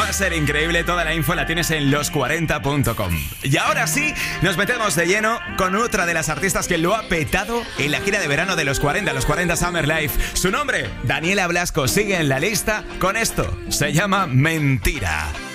Va a ser increíble, toda la info la tienes en los40.com. Y ahora sí, nos metemos de lleno con otra de las artistas que lo ha petado en la gira de verano de los 40, los 40 Summer Life. Su nombre, Daniela Blasco, sigue en la lista con esto. Se llama Mentira.